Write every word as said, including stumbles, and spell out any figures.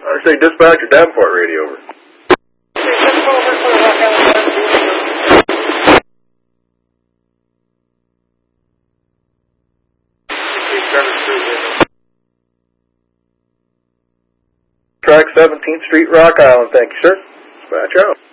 I say dispatch your Davenport radio over. Track seventeenth Street, Rock Island. Thank you, sir. Dispatch out.